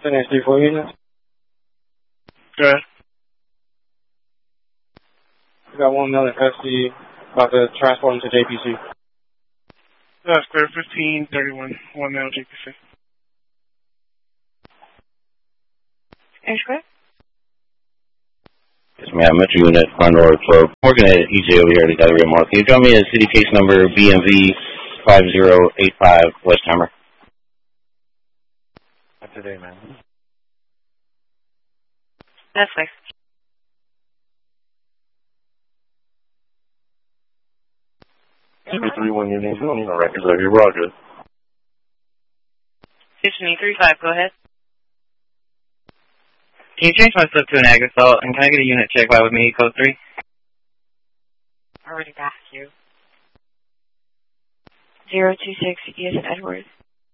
Finish 3-4 units. Go ahead. We got 1 million FC about to transport him to JPC. That's clear. 1531. 1 now JPC. Square? Yes, ma'am. Metro Unit, Condor 12. Working at EJ over here at the Galleria Mall. Can you draw me a city case number BMV 5085 Westheimer? Not today, man. That's clear. 331 units. We don't need no records over here. We're all good. 1535, go ahead. Can you change my slip to an ag assault, and can I get a unit check by with me, code 3? Already back you. 026, yes, Edward.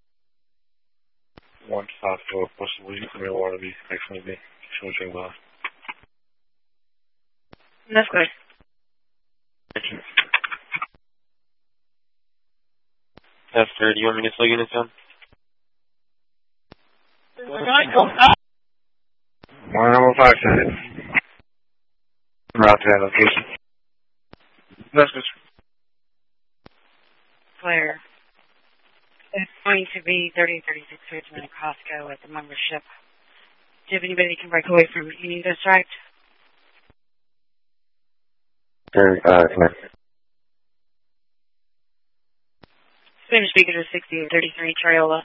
154, possibly. Real water be excellent be. Short string boss. That's clear. That's 30. You want me to slow units down? One number 5 side. Route to that location. That's good. Clear. It's going to be 3036 Richmond Costco at the membership. Do you have anybody that can break away from Union District? Sure, connect. Spanish speaker to 6833 Triola.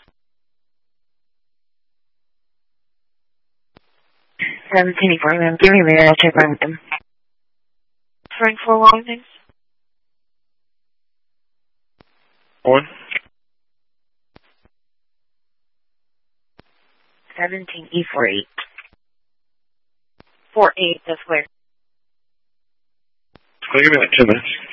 1784, ma'am. Give me a minute, I'll check on them. Frank 4 Wellingtons. 1. 17E48. 48, that's clear. Give me like 2 minutes.